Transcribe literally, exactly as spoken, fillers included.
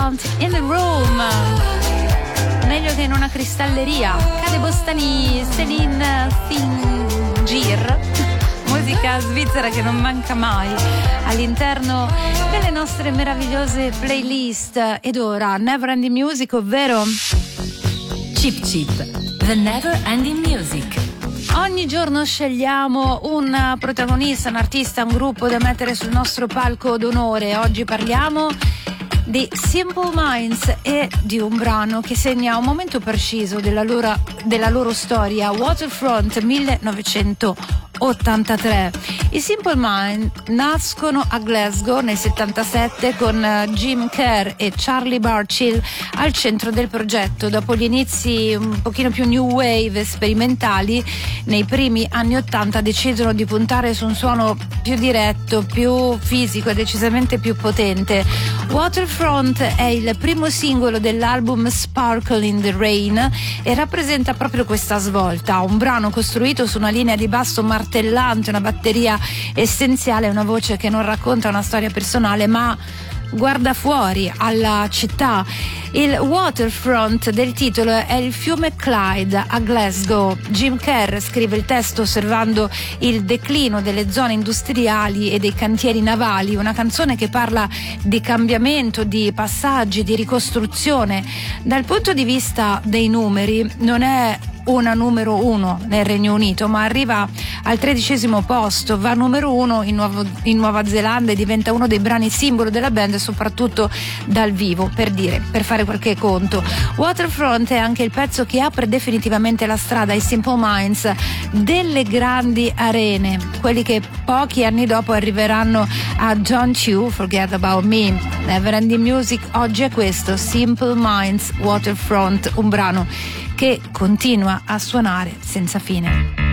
Elephant in the Room. Meglio che in una cristalleria. Cade Bostani, Céline Fingir. Musica svizzera che non manca mai all'interno delle nostre meravigliose playlist. Ed ora Never Ending Music, ovvero Chip Chip, The Never Ending Music. Ogni giorno scegliamo un protagonista, un artista, un gruppo da mettere sul nostro palco d'onore. Oggi parliamo di Simple Minds e di un brano che segna un momento preciso della loro, della loro storia, Waterfront millenovecentottantatré. I Simple Minds nascono a Glasgow nel settantasette con Jim Kerr e Charlie Burchill al centro del progetto. Dopo gli inizi un pochino più new wave sperimentali, nei primi anni ottanta decidono di puntare su un suono più diretto, più fisico e decisamente più potente. Waterfront è il primo singolo dell'album Sparkle in the Rain e rappresenta proprio questa svolta, un brano costruito su una linea di basso martellante, una batteria essenziale, una voce che non racconta una storia personale ma guarda fuori alla città. Il waterfront del titolo è il fiume Clyde a Glasgow. Jim Kerr scrive il testo osservando il declino delle zone industriali e dei cantieri navali, una canzone che parla di cambiamento, di passaggi, di ricostruzione. Dal punto di vista dei numeri non è una numero uno nel Regno Unito, ma arriva al tredicesimo posto, va numero uno in, Nuovo, in Nuova Zelanda e diventa uno dei brani simbolo della band, soprattutto dal vivo, per dire, per fare qualche conto. Waterfront è anche il pezzo che apre definitivamente la strada ai Simple Minds delle grandi arene, quelli che pochi anni dopo arriveranno a Don't You Forget About Me. Never Ending Music oggi è questo, Simple Minds, Waterfront, un brano che continua a suonare senza fine.